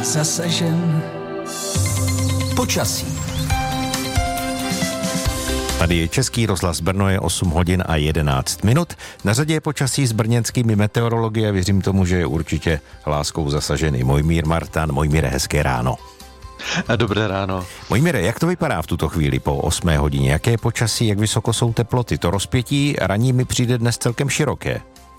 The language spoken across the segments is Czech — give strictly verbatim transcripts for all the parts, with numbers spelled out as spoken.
zasažen. Počasí. Tady je Český rozhlas Brno, je osm hodin a jedenáct minut. Na řadě je počasí s brněnskými meteorology a věřím tomu, že je určitě láskou zasažený Mojmír Martan. Mojmíre, hezké ráno. Dobré ráno. Mojmíre, jak to vypadá v tuto chvíli po osmé hodině? Jaké je počasí, jak vysoko jsou teploty? To rozpětí raní mi přijde dnes celkem široké.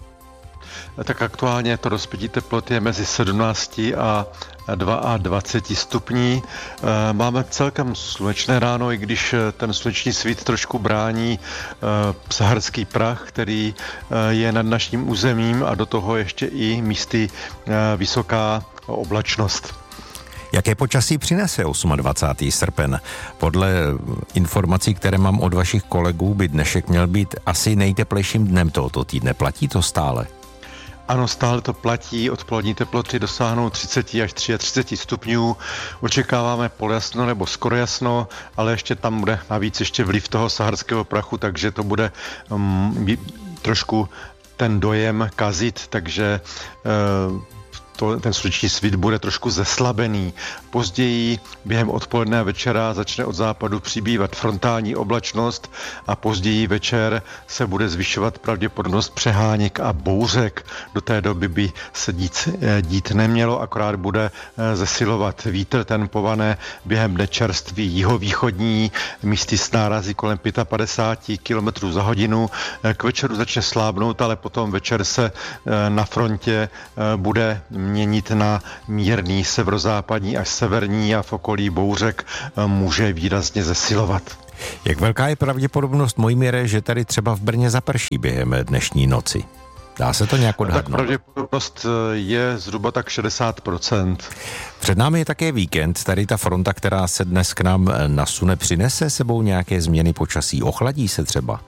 Tak aktuálně to rozpětí teplot je mezi sedmnácti a dvaceti dvěma stupní. Máme celkem slunečné ráno, i když ten sluneční svít trošku brání saharský prach, který je nad naším územím a do toho ještě i místy vysoká oblačnost. Jaké počasí přinese dvacátého osmého srpen? Podle informací, které mám od vašich kolegů, by dnešek měl být asi nejteplejším dnem tohoto týdne. Platí to stále? Ano, stále to platí. Odpolední teploty dosáhnou třicet až třicet tři stupňů. Očekáváme poljasno nebo skoro jasno, ale ještě tam bude navíc ještě vliv toho saharského prachu, takže to bude um, trošku ten dojem kazit, takže uh, To, ten sluneční svít bude trošku zeslabený. Později během odpoledne a večera začne od západu přibývat frontální oblačnost a později večer se bude zvyšovat pravděpodobnost přeháněk a bouřek. Do té doby by se dít, dít nemělo, akorát bude zesilovat vítr, ten povane během dne čerstvý jihovýchodní, místy s nárazy kolem padesát pět kilometrů za hodinu. K večeru začne slábnout, ale potom večer se na frontě bude měnit na mírný severozápadní až severní a v okolí bouřek může výrazně zesilovat. Jak velká je pravděpodobnost, Mojmíre, že tady třeba v Brně zaprší během dnešní noci? Dá se to nějak odhadnout? Tak pravděpodobnost je zhruba tak šedesát procent. Před námi je také víkend. Tady ta fronta, která se dnes k nám nasune, přinese sebou nějaké změny počasí? Ochladí se třeba?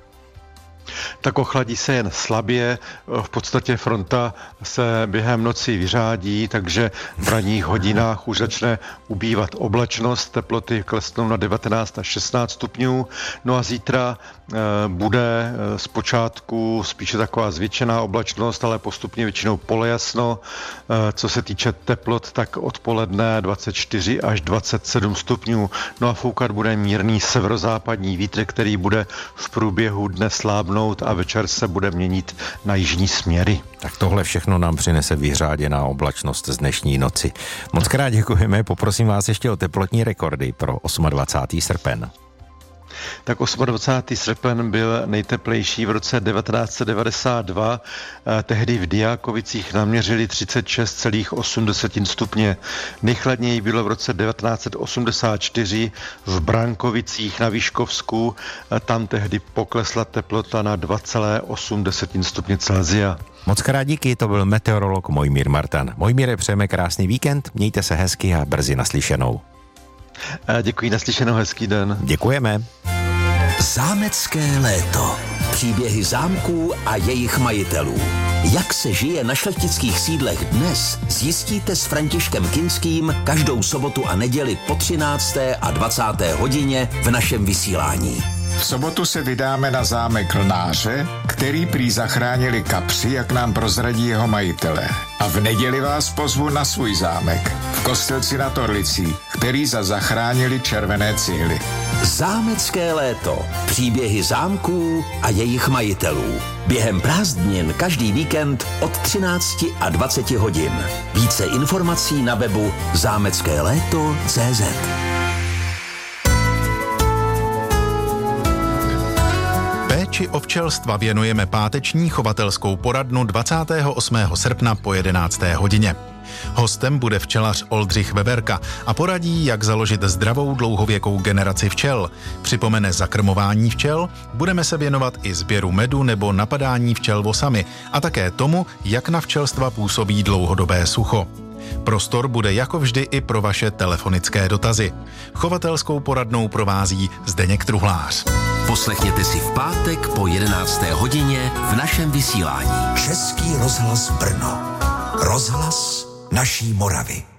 Tak ochladí se jen slabě, v podstatě fronta se během noci vyřádí, takže v ranních hodinách už začne ubývat oblačnost, teploty klesnou na devatenáct až šestnáct stupňů, no a zítra e, bude e, zpočátku spíše taková zvětšená oblačnost, ale postupně většinou polojasno. E, co se týče teplot, tak odpoledne dvacet čtyři až dvacet sedm stupňů, no a foukat bude mírný severozápadní vítr, který bude v průběhu dne slábnout a večer se bude měnit na jižní směry. Tak tohle všechno nám přinese vyřáděná oblačnost z dnešní noci. Moc krát děkujeme, poprosím vás ještě o teplotní rekordy pro dvacátého osmého srpen. Tak dvacátého osmého srpen byl nejteplejší v roce devatenáct set devadesát dva. Tehdy v Diákovicích naměřili třicet šest celá osm stupně. Nejchladněji bylo v roce devatenáct set osmdesát čtyři v Brankovicích na Výškovsku. Tam tehdy poklesla teplota na dva celá osm stupně Celsia. Moc krát díky, to byl meteorolog Mojmír Martan. Mojmíre, přejeme krásný víkend, mějte se hezky a brzy naslyšenou. Děkuji, naslyšenou, hezký den. Děkujeme. Zámecké léto. Příběhy zámků a jejich majitelů. Jak se žije na šlechtických sídlech dnes, zjistíte s Františkem Kinským každou sobotu a neděli po třinácté a dvacáté hodině v našem vysílání. V sobotu se vydáme na zámek Lnáře, který prý zachránili kapři, jak nám prozradí jeho majitelé. A v neděli vás pozvu na svůj zámek, v Kostelci nad Orlicí, který za zachránili červené cihly. Zámecké léto. Příběhy zámků a jejich majitelů. Během prázdnin každý víkend od třinácti a dvaceti hodin. Více informací na webu zámecké léto tečka cé zet. Péči o včelstva věnujeme páteční chovatelskou poradnu dvacátého osmého srpna po jedenácté hodině. Hostem bude včelař Oldřich Veverka a poradí, jak založit zdravou dlouhověkou generaci včel. Připomene zakrmování včel, budeme se věnovat i sběru medu nebo napadání včel vosami a také tomu, jak na včelstva působí dlouhodobé sucho. Prostor bude jako vždy i pro vaše telefonické dotazy. Chovatelskou poradnou provází Zdeněk Truhlář. Poslechněte si v pátek po jedenácté hodině v našem vysílání. Český rozhlas Brno. Rozhlas naší Moravy.